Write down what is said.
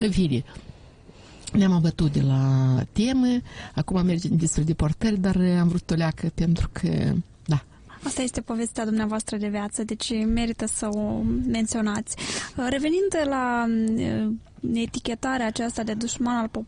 În fine, ne-am abătut de la temă, acum mergem despre deportări, dar am vrut o leacă pentru că, da. Asta este povestea dumneavoastră de viață, deci merită să o menționați. Revenind la etichetarea aceasta de dușman al